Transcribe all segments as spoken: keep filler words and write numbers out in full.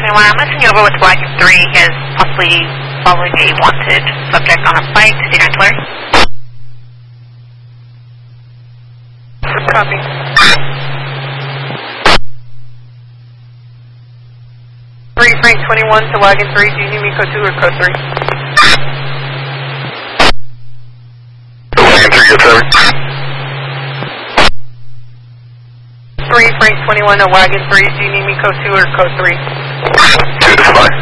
twenty-one, I'm going to send you over with Wagon three. He is possibly following a wanted subject on a bike. Cedar and Tulare. Copy. three Frank twenty-one to Wagon three. Do you need me code two or code three? Wagon three, good seven. three Frank twenty-one to Wagon three. Do you need me code two or code three? two to five.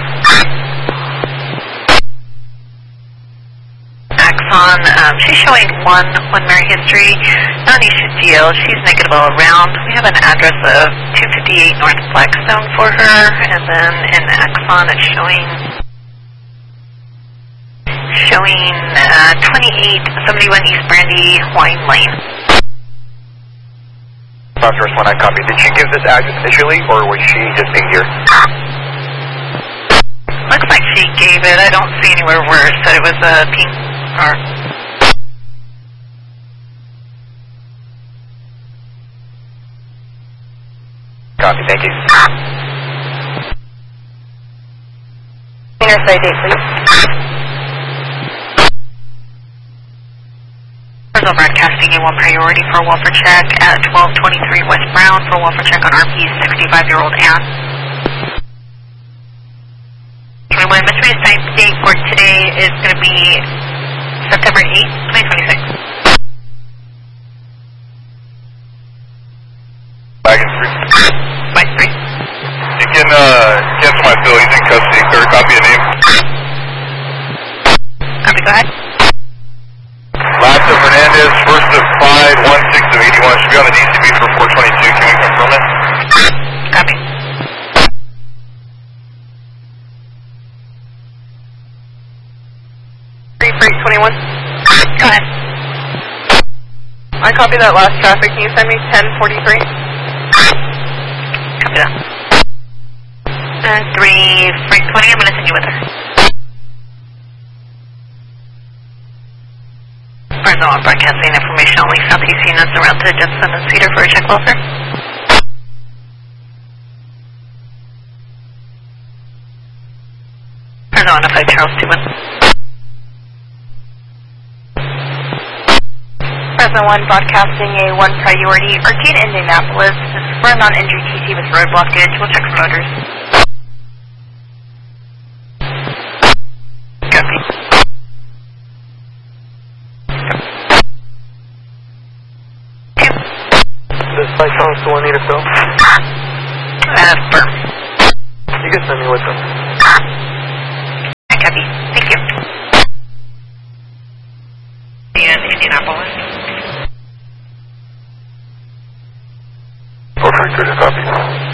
Axon, um, she's showing one, one Mary history. Non-issue deal. She's negative all around. We have an address of two fifty-eight North Blackstone for her, and then in Axon it's showing showing uh, twenty-eight seventy-one East Brandy, Wine Lane. First one I copied. Did she give this address initially, or was she just being here? Looks like she gave it. I don't see anywhere where it said it was a pink or. Copy, thank you. Interstate date, please. We're broadcasting a one priority for a welfare check at twelve twenty-three West Brown for a welfare check on R P sixty-five-year-old Ann. twenty-one, Mister Time date for today is going to be September eighth, twenty twenty-six. Wagon three. Mike three. You can uh, cancel my bill. He's in custody. Third copy of name. Copy, go ahead. Last of Fernandez, first of Clyde, one six of eighty-one. Should be on the D C B for four twenty-two. Can we confirm that? Copy. three Frank twenty-one. Go ahead. I copy that last traffic. Can you send me ten forty-three? Copy that. Uh, three Frank twenty, I'm going to send you with her. Fresno on broadcasting information only. Southeast units around to Jensen and Cedar for a check welfare. Fresno on F I Charles two one. Fresno one broadcasting a one priority. Arcade Indianapolis. This is for a non-injury T C with road blockage. We'll check for motors. Copy. Does by chance the one need a fill? Uh, firm. You can send me with them. Copy. Thank you. And Indianapolis. Okay, good copy.